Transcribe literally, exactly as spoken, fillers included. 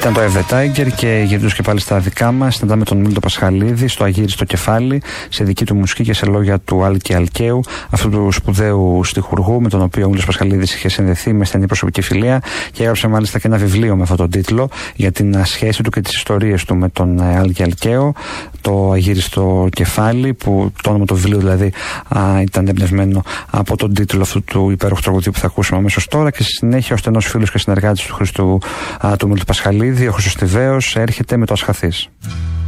Ήταν το Eve the Tiger και γυρίζοντας και πάλι στα δικά μας, συναντάμε τον Μίλτο Πασχαλίδη στο Αγύριστο κεφάλι, σε δική του μουσική και σε λόγια του Άλκη Αλκαίου, αυτού του σπουδαίου στιχουργού με τον οποίο ο Μίλτος Πασχαλίδης είχε συνδεθεί με στενή προσωπική φιλία και έγραψε μάλιστα και ένα βιβλίο με αυτόν τον τίτλο για την σχέση του και τις ιστορίες του με τον Άλκη Αλκαίο, το Αγύριστο κεφάλι, που το όνομα του βιβλίου δηλαδή α, ήταν εμπνευσμένο από τον τίτλο αυτού του υπέροχου τραγουδίου που θα ακούσουμε αμέσως τώρα. Και στη συνέχεια ο στενός φίλος και συνεργάτης του Χριστού α, του Μίλτου Πασχαλίδη, ο Χρήστος Τιβαίος, έρχεται με το Ασχαθής.